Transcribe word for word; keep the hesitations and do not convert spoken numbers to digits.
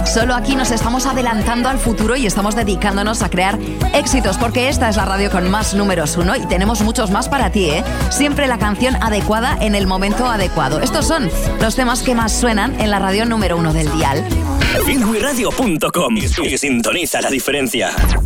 Solo aquí nos estamos adelantando al futuro y estamos dedicándonos a crear éxitos, porque esta es la radio con más números uno y tenemos muchos más para ti, ¿eh? Siempre la canción adecuada en el momento adecuado. Estos son los temas que más suenan en la radio número uno del dial. Feedway Radio punto com y sintoniza la diferencia.